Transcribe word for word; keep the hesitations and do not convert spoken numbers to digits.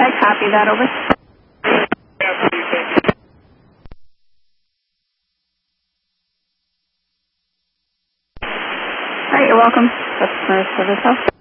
I copy that, over. All right, you're welcome. Customer service house.